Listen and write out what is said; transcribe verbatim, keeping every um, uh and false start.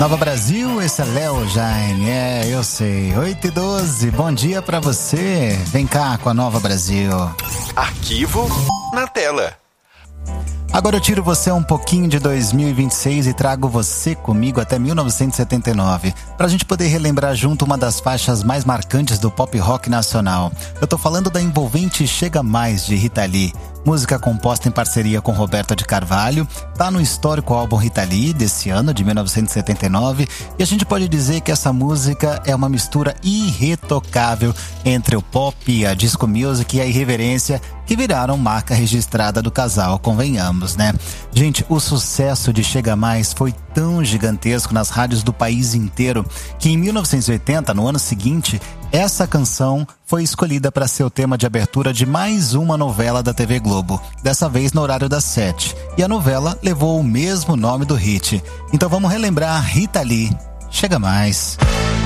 Nova Brasil, esse é Léo Jaime, é, eu sei, oito e doze, bom dia pra você, vem cá com a Nova Brasil. Arquivo na tela. Agora eu tiro você um pouquinho de dois mil e vinte e seis e trago você comigo até mil novecentos e setenta e nove, pra gente poder relembrar junto uma das faixas mais marcantes do pop rock nacional. Eu tô falando da envolvente Chega Mais, de Rita Lee. Música composta em parceria com Roberta de Carvalho, tá no histórico álbum Rita Lee desse ano, de mil novecentos e setenta e nove, e a gente pode dizer que essa música é uma mistura irretocável entre o pop, a disco music e a irreverência, que viraram marca registrada do casal, convenhamos, né? Gente, o sucesso de Chega Mais foi tão gigantesco nas rádios do país inteiro, que em mil novecentos e oitenta, no ano seguinte, essa canção foi escolhida para ser o tema de abertura de mais uma novela da T V Globo, dessa vez no horário das sete. E a novela levou o mesmo nome do hit. Então vamos relembrar Rita Lee, Chega Mais.